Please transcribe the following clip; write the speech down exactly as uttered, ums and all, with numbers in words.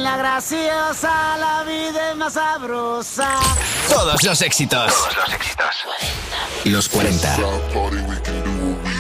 en la graciosa, la vida es más sabrosa. Todos los éxitos. Todos los éxitos. Los cuarenta.